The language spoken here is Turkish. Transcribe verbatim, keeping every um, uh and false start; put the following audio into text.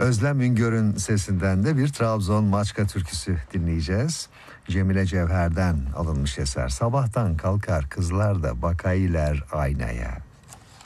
Özlem Üngör'ün sesinden de bir Trabzon Maçka türküsü dinleyeceğiz. Cemile Cevher'den alınmış eser. Sabahtan kalkar kızlar da bakaylar aynaya.